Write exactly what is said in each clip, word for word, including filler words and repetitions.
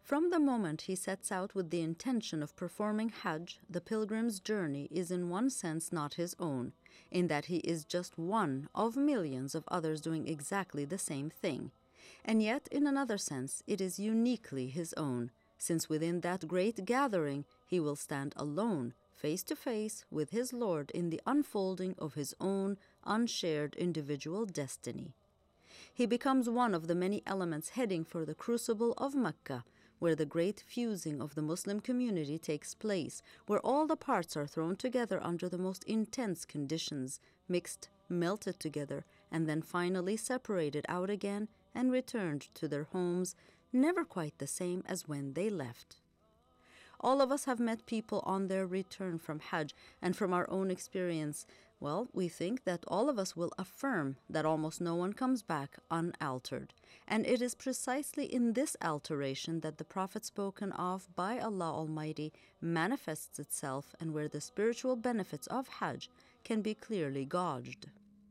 From the moment he sets out with the intention of performing Hajj, the pilgrim's journey is in one sense not his own, in that he is just one of millions of others doing exactly the same thing. And yet, in another sense, it is uniquely his own, since within that great gathering he will stand alone, face to face with his Lord in the unfolding of his own unshared individual destiny. He becomes one of the many elements heading for the crucible of Mecca, where the great fusing of the Muslim community takes place, where all the parts are thrown together under the most intense conditions, mixed, melted together, and then finally separated out again and returned to their homes, never quite the same as when they left. All of us have met people on their return from Hajj, and from our own experience, well, we think that all of us will affirm that almost no one comes back unaltered. And it is precisely in this alteration that the Prophet spoken of by Allah Almighty manifests itself, and where the spiritual benefits of Hajj can be clearly gauged.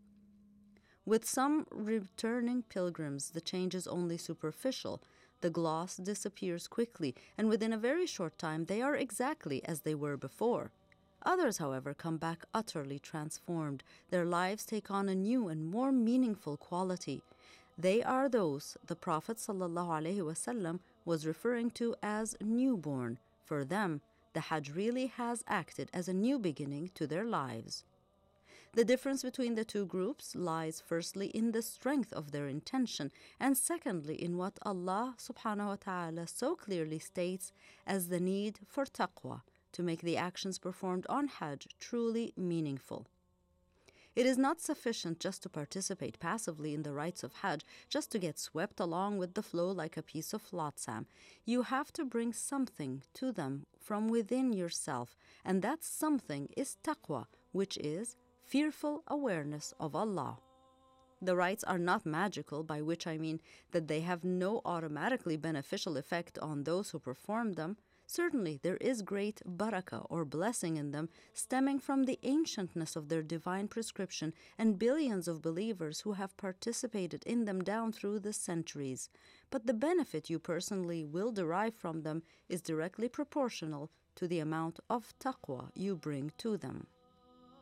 With some returning pilgrims, the change is only superficial. The gloss disappears quickly, and within a very short time they are exactly as they were before. Others, however, come back utterly transformed. Their lives take on a new and more meaningful quality. They are those the Prophet ﷺ was referring to as newborn. For them, the Hajj really has acted as a new beginning to their lives. The difference between the two groups lies firstly in the strength of their intention, and secondly in what Allah subhanahu wa ta'ala so clearly states as the need for taqwa, to make the actions performed on Hajj truly meaningful. It is not sufficient just to participate passively in the rites of Hajj, just to get swept along with the flow like a piece of flotsam. You have to bring something to them from within yourself, and that something is taqwa, which is fearful awareness of Allah. The rites are not magical, by which I mean that they have no automatically beneficial effect on those who perform them. Certainly there is great barakah or blessing in them, stemming from the ancientness of their divine prescription and billions of believers who have participated in them down through the centuries. But the benefit you personally will derive from them is directly proportional to the amount of taqwa you bring to them.